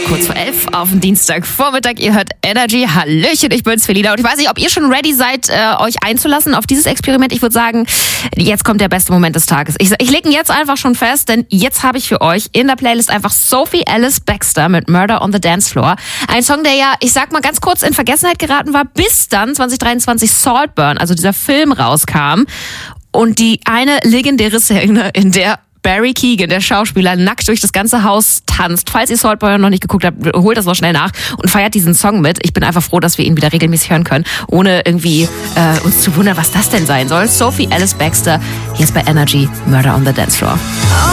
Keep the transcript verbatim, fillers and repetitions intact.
kurz vor elf auf dem Dienstagvormittag. Ihr hört Energy. Hallöchen, ich bin's, Felina. Und ich weiß nicht, ob ihr schon ready seid, äh, euch einzulassen auf dieses Experiment. Ich würde sagen, jetzt kommt der beste Moment des Tages. Ich, ich lege ihn jetzt einfach schon fest, denn jetzt habe ich für euch in der Playlist einfach Sophie Ellis Bextor mit Murder on the Dance Floor. Ein Song, der ja, ich sag mal ganz kurz, in Vergessenheit geraten war, bis dann zwanzig dreiundzwanzig Saltburn, also dieser Film, rauskam. Und die eine legendäre Szene, in der Barry Keoghan, der Schauspieler, nackt durch das ganze Haus tanzt. Falls ihr Saltburn noch nicht geguckt habt, holt das noch schnell nach und feiert diesen Song mit. Ich bin einfach froh, dass wir ihn wieder regelmäßig hören können, ohne irgendwie äh, uns zu wundern, was das denn sein soll. Sophie Ellis Bextor, hier ist bei Energy, Murder on the Dance Floor.